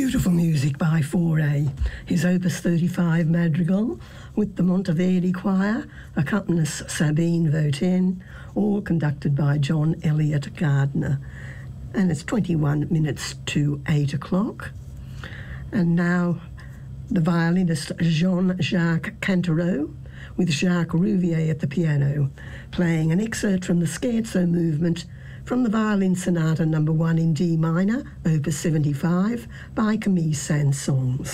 Beautiful music by Fauré. His Opus 35 Madrigal with the Monteverdi Choir, accompanist Sabine Vautrin, all conducted by John Elliott Gardner. And it's 21 minutes to 8 o'clock. And now the violinist Jean-Jacques Cantereau with Jacques Rouvier at the piano, playing an excerpt from the Scherzo movement from the Violin Sonata No. 1 in D minor, Opus 75, by Camille Saint-Saëns.